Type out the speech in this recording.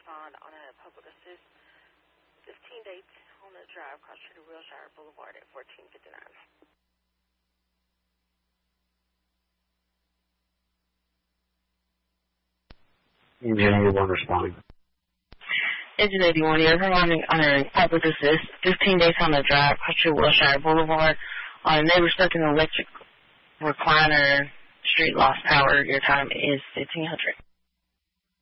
respond on a public assist. 15 dates on the drive across City Wilshire Boulevard at 1459. Yeah, one responding. Engine 81, you're responding on a public assist. 15 dates on the drive across City Wilshire Boulevard on a neighbor stuck in an electric recliner. Street lost power. Your time is 1500.